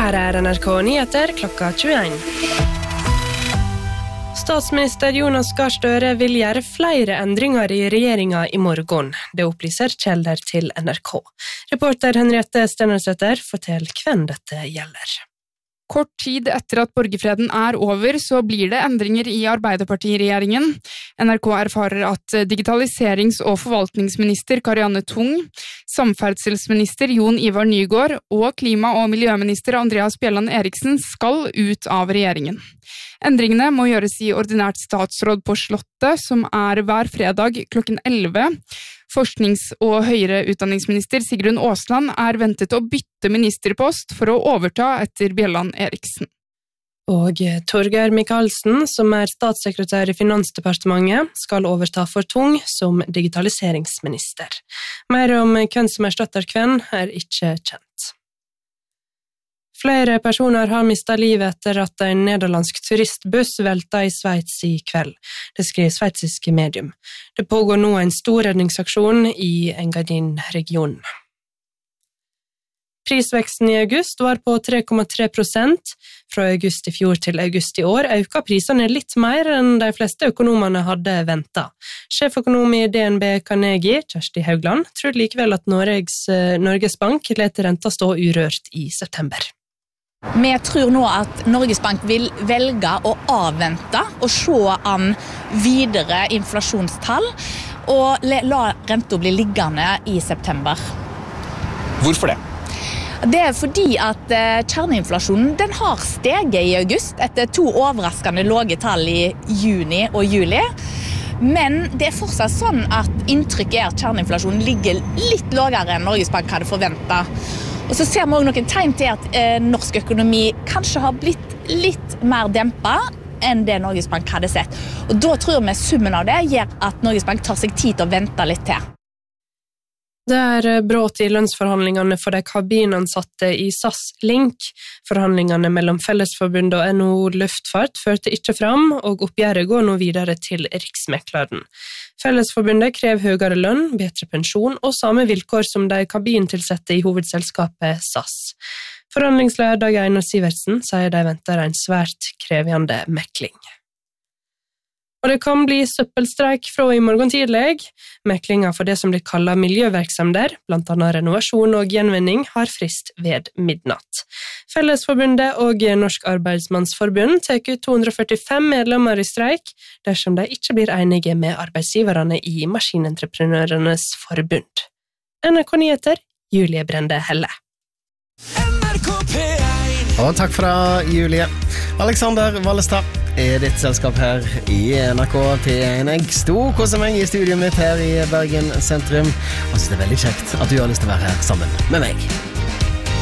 Her NRK Nyheter klokka 21. Statsminister Jonas Gahr Støre vil gjøre flere endringer i regjeringen i morgen. Det opplyser kilder til NRK. Reporter Henriette Stenersæter forteller hvem dette gjelder. Kort tid etter at borgerfreden over, så blir det endringer i Arbeiderparti-regjeringen. NRK erfarer at digitaliserings- og forvaltningsminister Karianne Tung, samferdselsminister Jon Ivar Nygård og klima- og miljøminister Andreas Bjelland Eriksen skal ut av regjeringen. Endringene må gjøres i ordinært statsråd på Slottet, som hver fredag klokken 11. Forsknings- og høyere utdanningsminister Sigrun Aasland ventet å bytte ministerpost for å overta etter Bjelland Eriksen. Og Torgeir Micaelsen, som statssekretær i Finansdepartementet, skal overta for Tung som digitaliseringsminister. Mer om hvem som erstatter hvem ikke kjent. Flere personer har mistet livet etter at en nederlandsk turistbuss velta i Sveits i kveld. Det skriver sveitsiske medium. Det pågår nå en stor redningsaksjon i Engadin-regionen. Prisveksten i august var på 3,3%. Fra august i fjor til august i år økte prisene litt mer enn de fleste økonomene hadde ventet. Sjeføkonom i DNB Carnegie, Kjersti Haugland, tror likevel at Norges Bank lar renta stå urørt i september. Vi tror nå at Norges Bank vil velge å avvente og se an videre inflasjonstall og la renta bli liggende i september. Hvorfor det? Det fordi at kjerneinflasjonen den har steget i august etter 2 overraskende lave tall i juni og juli. Men det fortsatt sånn at inntrykket at kjerneinflasjonen ligger litt lavere enn Norges Bank hadde forventet. Og så ser vi også noen tegn til at norsk økonomi kanskje har blitt litt mer dempet enn det Norges Bank hadde sett. Og da tror vi summen av det gjør at Norges Bank tar seg tid til å vente litt til. Det brått i lønnsforhandlingene for de kabinansatte i SAS Link. Forhandlingene mellom Fellesforbundet og NHO Luftfart førte ikke fram, og oppgjøret går nå videre til Riksmekleren. Fellesforbundet krever høyere lønn, bedre pensjon og samme vilkår som de kabintilsette i hovedselskapet SAS. Forhandlingsleder Dag Einar Sivertsen sier de venter en svært krevende mekling. Og det kan bli søppelstreik fra i morgen tidlig. Meklinger for det som blir kallet miljøvirksomheter, blant annet renovasjon og gjenvinning, har frist ved midnatt. Fellesforbundet og Norsk Arbeidsmannsforbund tar ut 245 medlemmer i streik, dersom de ikke blir enige med arbeidsgiverne i Maskinentreprenørenes forbund. NRK Nyheter, Julie Brende Helle. Og takk for det, Julie. Alexander Vallestad ditt selskap her i NRK P1. Jeg koser meg i studioet mitt her i Bergen sentrum, og synes det veldig kjekt at du har lyst til å være her sammen med meg.